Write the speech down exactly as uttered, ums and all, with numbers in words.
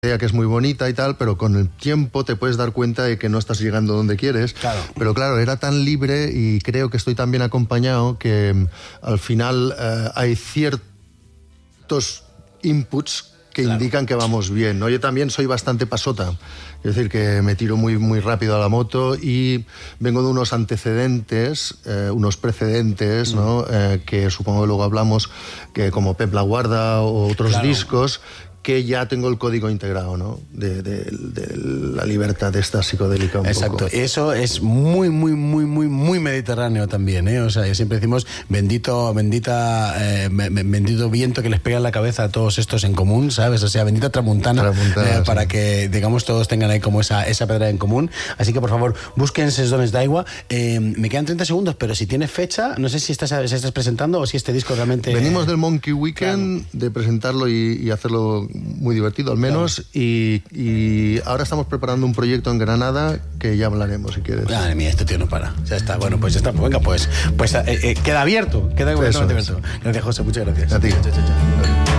idea que es muy bonita y tal, pero con el tiempo te puedes dar cuenta de que no estás llegando donde quieres. Claro. Pero claro, era tan libre y creo que estoy tan bien acompañado que mm, al final eh, hay ciertos inputs que Claro. indican que vamos bien, ¿no? Yo también soy bastante pasota, es decir, que me tiro muy, muy rápido a la moto y vengo de unos antecedentes, eh, unos precedentes, ¿no? Eh, que supongo que luego hablamos, que como Pep La Guarda o otros Claro. discos, que ya tengo el código integrado, ¿no? De, de, de la libertad esta psicodélica un Exacto, poco. eso es muy, muy, muy, muy, muy mediterráneo también, ¿eh? O sea, siempre decimos bendito, bendita, eh, bendito viento que les pega en la cabeza a todos estos en común, ¿sabes? O sea, bendita tramuntana, Tramuntana, eh, sí. para que, digamos, todos tengan ahí como esa, esa pedra en común. Así que, por favor, busquen Ses Dones d'Aigua. Eh, me quedan treinta segundos, pero si tienes fecha, no sé si estás, si estás presentando o si este disco realmente... Venimos del Monkey Weekend, Claro. de presentarlo y, y hacerlo muy divertido al menos, claro. y, y ahora estamos preparando un proyecto en Granada que ya hablaremos si quieres. Madre mía, este tío no para. Ya está, bueno, pues ya está. Pues venga, pues, pues eh, eh, queda abierto, queda completamente abierto. Gracias, José, muchas gracias. A ti. Chao, chao, chao.